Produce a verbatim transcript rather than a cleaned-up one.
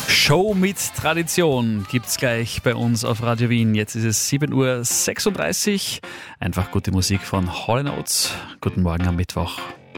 Show mit Tradition gibt's gleich bei uns auf Radio Wien. Jetzt ist es sieben Uhr sechsunddreißig. Einfach gute Musik von Hall and Oates. Guten Morgen am Mittwoch.